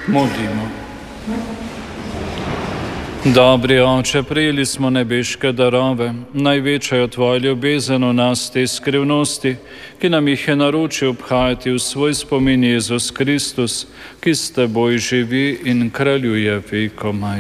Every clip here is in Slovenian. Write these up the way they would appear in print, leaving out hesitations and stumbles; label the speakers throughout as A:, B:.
A: Molimo. Dobri Oče, prijeli smo nebeške darove, največja je Tvoja ljubezen v nas te skrivnosti, ki nam jih je naročil obhajati v svoj spomin Jezus Kristus, ki s Teboj živi in kraljuje vekomaj.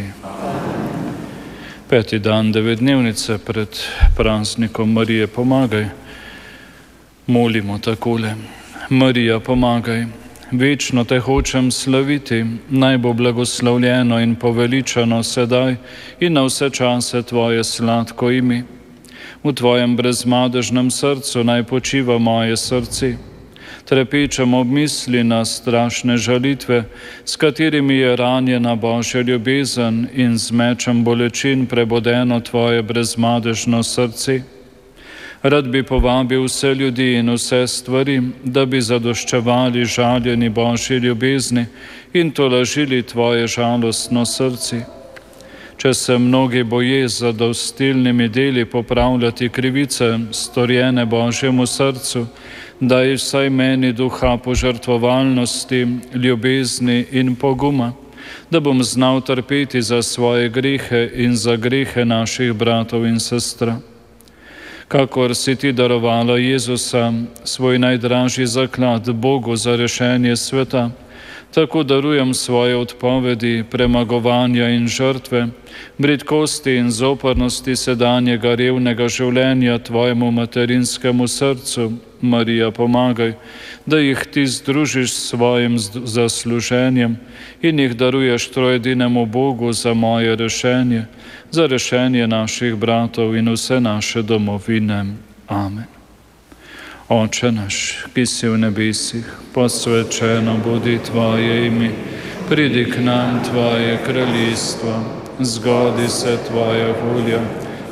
A: 5. dan 9-dnevnice pred praznikom Marije pomagaj. Molimo takole. Marija, pomagaj. Večno te hočem slaviti, naj bo blagoslovljeno in poveličano sedaj in na vse čase Tvoje sladko ime. V Tvojem brezmadežnem srcu naj počiva moje srce. Trepečem ob misli na strašne žalitve, s katerimi je ranjena Božja ljubezen in z mečem bolečin prebodeno Tvoje brezmadežno srce. Rad bi povabil vse ljudi in vse stvari, da bi zadoščevali žaljeni Božji ljubezni in tolažili Tvoje žalostno srce. Če se mnogi boje z zadostilnimi deli popravljati krivice, storjene Božjemu srcu, daj vsaj meni duha požrtvovalnosti, ljubezni in poguma, da bom znal trpeti za svoje grehe in za grehe naših bratov in sestra. Kakor si Ti darovala Jezusa, svoj najdražji zaklad Bogu za rešenje sveta, tako darujem svoje odpovedi, premagovanja in žrtve, bridkosti in zopornosti sedanjega revnega življenja Tvojemu materinskemu srcu, Marija, pomagaj, da jih Ti združiš s svojim zasluženjem in jih daruješ trojedinemu Bogu za moje rešenje, za rešenje naših bratov in vse naše domovine. Amen. Oče naš, ki si v nebesih, posvečeno bodi Tvoje ime, pridi k nam Tvoje kraljestvo, zgodi se Tvoja volja,